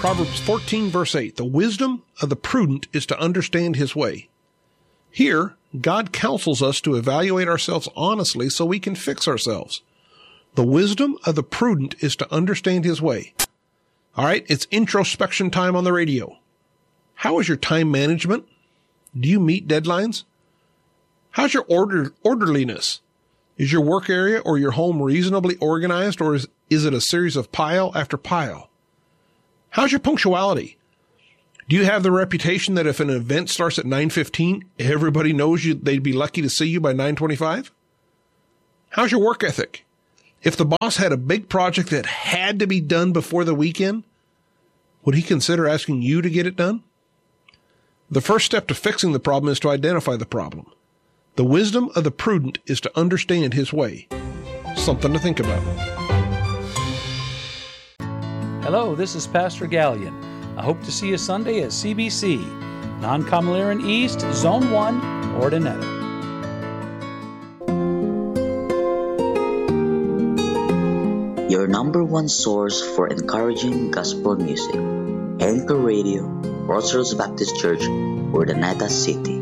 Proverbs 14, verse 8, the wisdom of the prudent is to understand his way. Here, God counsels us to evaluate ourselves honestly so we can fix ourselves. The wisdom of the prudent is to understand his way. All right, it's introspection time on the radio. How is your time management? Do you meet deadlines? How's your orderliness? Is your work area or your home reasonably organized, or is it a series of pile after pile? How's your punctuality? Do you have the reputation that if an event starts at 9:15, everybody knows they'd be lucky to see you by 9:25? How's your work ethic? If the boss had a big project that had to be done before the weekend, would he consider asking you to get it done? The first step to fixing the problem is to identify the problem. The wisdom of the prudent is to understand his way. Something to think about. Hello, this is Pastor Gallion. I hope to see you Sunday at CBC, Non-Comaliran East, Zone 1, Ordinetta. Your number one source for encouraging gospel music. Anchor Radio, Crossroads Baptist Church, Ordinetta City.